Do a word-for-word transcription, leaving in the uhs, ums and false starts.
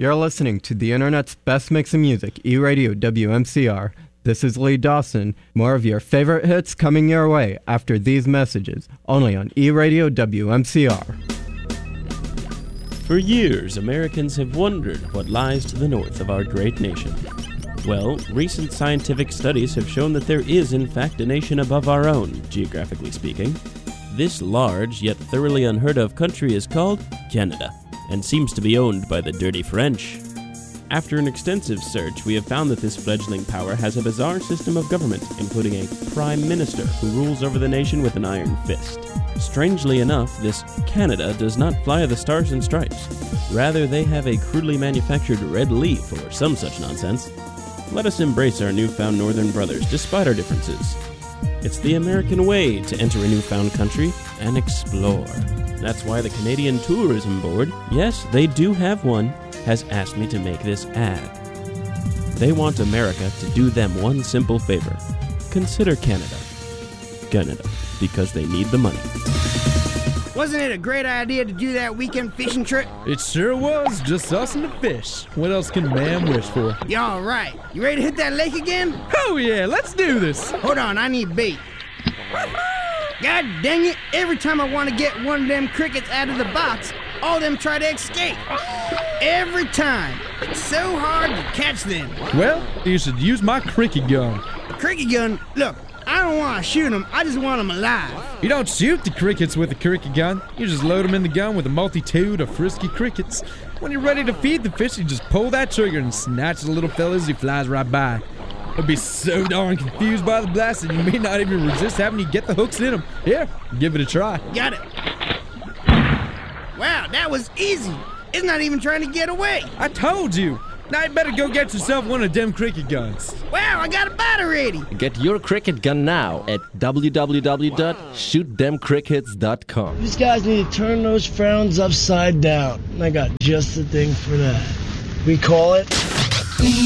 You're listening to the internet's best mix of music, E-Radio W M C R. This is Lee Dawson. More of your favorite hits coming your way after these messages, only on E-Radio W M C R. For years, Americans have wondered what lies to the north of our great nation. Well, recent scientific studies have shown that there is, in fact, a nation above our own, geographically speaking. This large, yet thoroughly unheard of country is called Canada, and seems to be owned by the dirty French. After an extensive search, we have found that this fledgling power has a bizarre system of government, including a prime minister who rules over the nation with an iron fist. Strangely enough, this Canada does not fly the stars and stripes. Rather, they have a crudely manufactured red leaf or some such nonsense. Let us embrace our newfound northern brothers despite our differences. It's the American way to enter a newfound country and explore. That's why the Canadian Tourism Board, yes, they do have one, has asked me to make this ad. They want America to do them one simple favor. Consider Canada. Canada, because they need the money. Wasn't it a great idea to do that weekend fishing trip? It sure was, just us and the fish. What else can a man wish for? Y'all right. You ready to hit that lake again? Oh yeah, let's do this. Hold on, I need bait. God dang it, every time I want to get one of them crickets out of the box, all them try to escape. Every time. It's so hard to catch them. Well, you should use my cricket gun. Cricket gun? Look, I don't want to shoot them, I just want them alive. You don't shoot the crickets with a cricket gun. You just load them in the gun with a multitude of frisky crickets. When you're ready to feed the fish, you just pull that trigger and snatch the little fella as he flies right by. You'll be so darn confused by the blast that you may not even resist having you get the hooks in them. Here, give it a try. Got it. Wow, that was easy. It's not even trying to get away. I told you. Now you better go get yourself one of them cricket guns. Wow, I got a bite already. Get your cricket gun now at w w w dot shoot them crickets dot com. These guys need to turn those frowns upside down. And I got just the thing for that. We call it